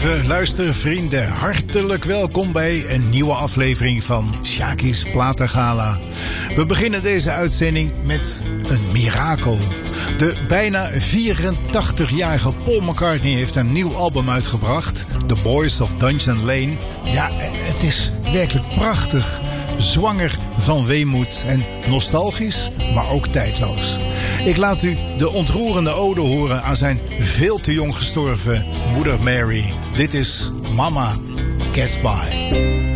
Lieve luistervrienden, hartelijk welkom bij een nieuwe aflevering van Sjaki's Platengala. We beginnen deze uitzending met een mirakel. De bijna 84-jarige Paul McCartney heeft een nieuw album uitgebracht, The Boys of Dungeon Lane. Ja, het is werkelijk prachtig. Zwanger van weemoed en nostalgisch, maar ook tijdloos. Ik laat u de ontroerende ode horen aan zijn veel te jong gestorven moeder Mary. Dit is Mama Gets By.